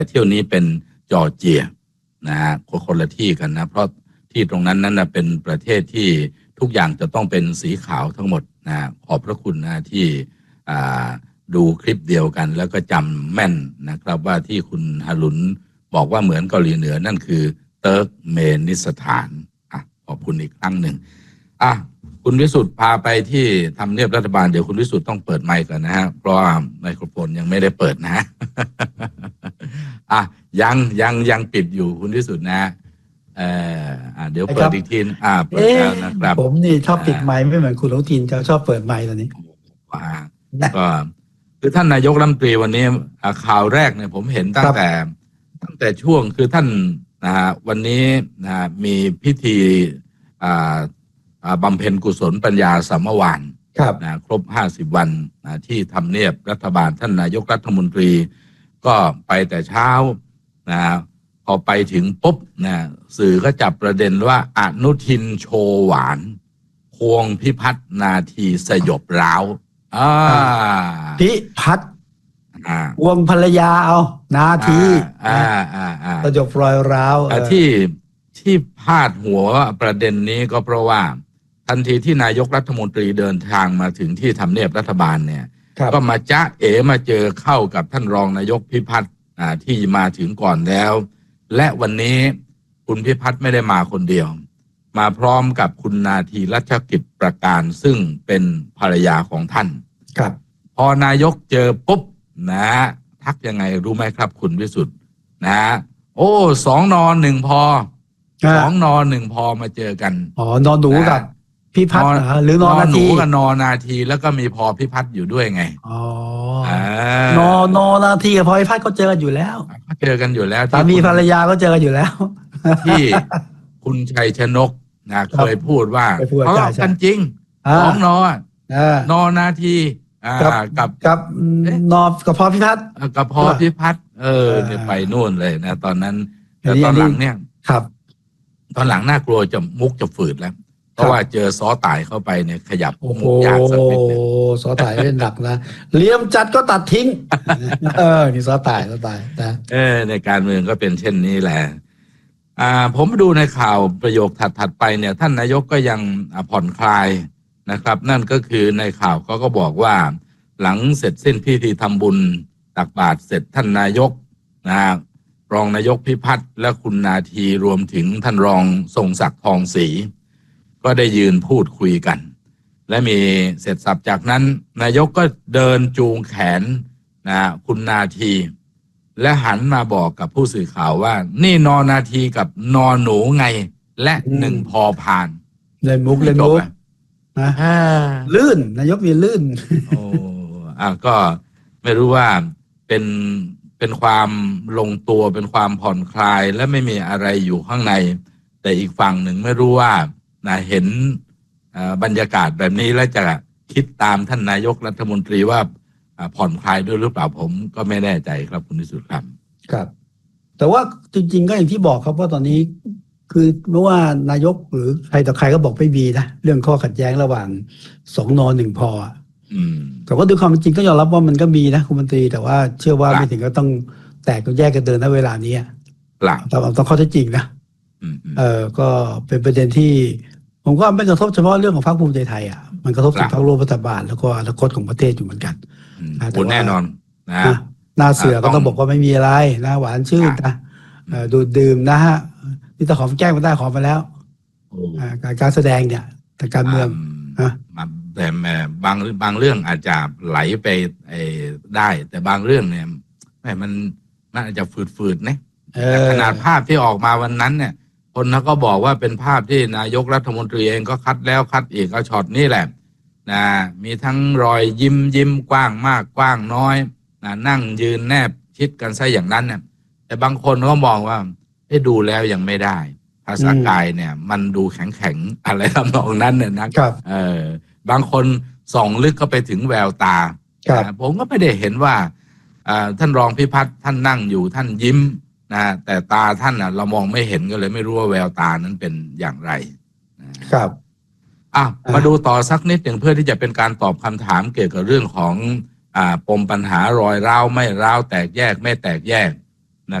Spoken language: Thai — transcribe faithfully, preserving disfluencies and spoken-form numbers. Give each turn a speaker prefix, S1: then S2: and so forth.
S1: เที่ยวนี้เป็นจอร์เจียนะฮะคนละที่กันนะเพราะที่ตรงนั้นนั้นนะเป็นประเทศที่ทุกอย่างจะต้องเป็นสีขาวทั้งหมดนะขอบพระคุณนะที่ดูคลิปเดียวกันแล้วก็จำแม่นนะครับว่าที่คุณฮารุนบอกว่าเหมือนเกาหลีเหนือนั่นคือเติร์กเมนิสถานอ่ะขอบคุณอีกครั้งหนึ่งอ่ะคุณวิสุทธ์พาไปที่ทำเนียบรัฐบาลเดี๋ยวคุณวิสุทธ์ต้องเปิดไมค์ก่อนนะฮะเพราะว่าไมโครโฟนยังไม่ได้เปิดนะอ่ะยังยังยังปิดอยู่คุณวิสุทธ์นะเอ่ออ่ะเดี๋ยวเปิดอีกทีอ่ะเปิดแล้วนะครับ
S2: ผมนี่ชอบปิดไมค์ไม่เหมือนคุณอนุทินจะชอบเปิดไมค์ตอนนี้
S1: ว่าก็คือท่านนายกรัฐมนตรีวันนี้ข่าวแรกเนี่ยผมเห็นตั้งแต่ตั้งแต่ช่วงคือท่านนะฮะวันนี้นะมีพิธีอ่าบำเพ็ญกุศลปัญญาสามวานนะครบห้าสิบวันนะที่ทำเนียบรัฐบาลท่านนายกรัฐมนตรีก็ไปแต่เช้านะพอไปถึงปุ๊บนะสื่อก็จับประเด็นว่าอนุทินโชว์หวานควงพิพัฒน์นาทีสยบร้าวอ่า
S2: พิพัฒน์วงภรรยาเอานาที
S1: อ่าอ่าอ่า
S2: สยบรอยร้าว
S1: ที่ที่พาดหัวประเด็นนี้ก็เพราะว่าทันทีที่นายกรัฐมนตรีเดินทางมาถึงที่ทำเนียบรัฐบาลเนี่ยก็มาจ๊ะเอ๋มาเจอเข้ากับท่านรองนายกพิพัฒน์ที่มาถึงก่อนแล้วและวันนี้คุณพิพัฒน์ไม่ได้มาคนเดียวมาพร้อมกับคุณนาทีรัชกิจประการซึ่งเป็นภรรยาของท่าน
S2: ครับ
S1: พอนายกเจอปุ๊บนะทักยังไงรู้ไหมครับคุณวิสุทธ์นะโอ้สองนอนหนึ่งพอสองนอนหนึ่งพอมาเจอกัน
S2: อ๋อนอนหนูกับพิพัฒน์หรือนอนนาที
S1: หนูกับนอนนาทีแล้วก็มีพอพิพัฒน์อยู่ด้วยไง
S2: อ๋อนอนอนาทีกับพอพิพัฒน์ก็เจอกันอยู่แล้ว
S1: เขาเจอกันอยู่แล้ว
S2: สามีภรรยาก็เจอกันอยู่แล้ว
S1: ที่คุณชัยชนกนะเคยพูดว่าเขาทะกันจริงสองนอนนอนนาที
S2: กับกับนอกับพอพิพัฒน์
S1: กับพอพิพัฒน์เออเนี่ยไปนู่นเลยนะตอนนั้นแต่ตอนหลังเนี่ย
S2: ครับ
S1: ตอนหลังน่ากลัวจะมุกจะฝืดแล้วเพราะว่าเจอซอตายเข้าไปเนี่ยขยับมุกยากสักนิดนึง
S2: โอ้ซอตายเล่นหนักนะเลี้ยมจัดก็ตัดทิ้งเออนี่ซอตายซอตายนะ
S1: เออในการเมืองก็เป็นเช่นนี้แหละอ่าผมดูในข่าวประโยคถัดๆไปเนี่ยท่านนายกก็ยังผ่อนคลายนะครับนั่นก็คือในข่าวเขาก็บอกว่าหลังเสร็จสิ้นพิธีทำบุญตักบาตรเสร็จท่านนายกนะรองนายกพิพัฒน์และคุณนาทีรวมถึงท่านรองทรงศักดิ์ทองศรีก็ได้ยืนพูดคุยกันและมีเสร็จสับจากนั้นนายกก็เดินจูงแขนนะคุณนาทีและหันมาบอกกับผู้สื่อข่าวว่านี่นอนาทีกับนอหนูไงและหนึ่งพอพาน
S2: เล่นมุกเล่นมุกนะลื่นนายกมีลื่น
S1: โอ้อ่ะก็ไม่รู้ว่าเป็นเป็นความลงตัวเป็นความผ่อนคลายและไม่มีอะไรอยู่ข้างในแต่อีกฝั่งหนึ่งไม่รู้ว่านะเห็นบรรยากาศแบบนี้แล้วจะคิดตามท่านนายกรัฐมนตรีว่าผ่อนคลายด้วยหรือเปล่าผมก็ไม่แน่ใจครับคุณนิสุทธิ์ครับ
S2: ครับแต่ว่าจริงๆก็อย่างที่บอกครับว่าตอนนี้คือไม่ว่านายกหรือใครต่อใครก็บอกไม่มีนะเรื่องข้อขัดแย้งระหว่างสองนอนหนึ่งพอแต่ว่าด้วยความจริงก็ยอมรับว่ามันก็มีนะคุณมนตรีแต่ว่าเชื่อว่าไม่ถึงก็ต้องแตกต้องแยกกันเดินณเวลานี้ต้องต้องข้อเท็จจริงนะเออก็เป็นประเด็นที่ผมว่าไม่กระทบเฉพาะเรื่องของพรรคภูมิใจไทยอ่ะมันกระทบถึงพรรคร่วมรัฐบาลแล้วก็อนาคตของประเทศอยู่เหมือนกัน
S1: แต่แน่นอนนะ
S2: หน้าเสือก็ต้องบอกว่าไม่มีอะไรนะหวานชื่นนะดูดื่มนะฮะนี่ถ้าขอแก้งมาได้ขอมาแล้วการการแสดงเนี่ยแต่การเมือง
S1: แต่บางบางเรื่องอาจจะไหลไปได้แต่บางเรื่องเนี่ยแม่มันน่าจะฝืดๆนะขนาดภาพที่ออกมาวันนั้นเนี่ยคนเขาก็บอกว่าเป็นภาพที่นายกรัฐมนตรีเองก็คัดแล้วคัดอีกเอาช็อตนี่แหละนะมีทั้งรอยยิ้มยิ้มกว้างมากกว้างน้อยนะนั่งยืนแนบชิดกันซะอย่างนั้นเนี่ยแต่บางคนก็มองว่าให้ดูแล้วยังไม่ได้ภาษากายเนี่ยมันดูแข็งแข็งอะไรทำนองนั้นเนี่ยนะครับเออบางคนส่องลึกก็ไปถึงแววตาผมก็ไม่ได้เห็นว่าท่านรองพิพัฒน์ท่านนั่งอยู่ท่านยิ้มนะแต่ตาท่านน่ะเรามองไม่เห็นก็เลยไม่รู้ว่าแววตานั้นเป็นอย่างไร
S2: ครับ
S1: อ่ะมาดูต่อสักนิดหนึ่งเพื่อที่จะเป็นการตอบคำถามเกี่ยวกับเรื่องของอ่าปมปัญหารอยร้าวไม่ร้าวแตกแยกไม่แตกแยก